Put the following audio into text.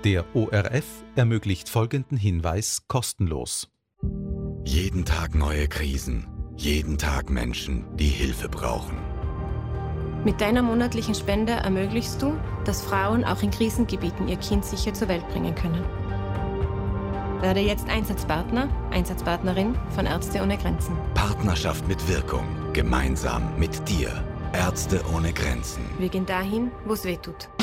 Der ORF ermöglicht folgenden Hinweis kostenlos. Jeden Tag neue Krisen, jeden Tag Menschen, die Hilfe brauchen. Mit deiner monatlichen Spende ermöglichst du, dass Frauen auch in Krisengebieten ihr Kind sicher zur Welt bringen können. Werde jetzt Einsatzpartner, Einsatzpartnerin von Ärzte ohne Grenzen. Partnerschaft mit Wirkung, gemeinsam mit dir. Ärzte ohne Grenzen. Wir gehen dahin, wo es weh tut.